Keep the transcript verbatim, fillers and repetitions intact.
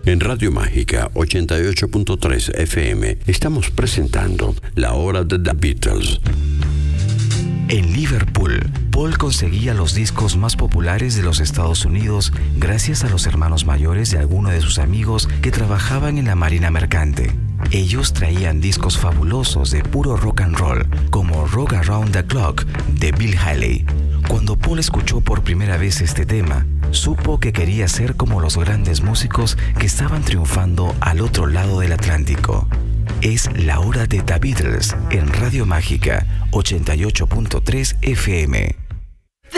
En Radio Mágica ochenta y ocho punto tres F M estamos presentando La Hora de The Beatles. En Liverpool, Paul conseguía los discos más populares de los Estados Unidos gracias a los hermanos mayores de algunos de sus amigos que trabajaban en la marina mercante. Ellos traían discos fabulosos de puro rock and roll, como Rock Around the Clock de Bill Haley. Cuando Paul escuchó por primera vez este tema, supo que quería ser como los grandes músicos que estaban triunfando al otro lado del Atlántico. Es La Hora de The Beatles en Radio Mágica ochenta y ocho punto tres F M.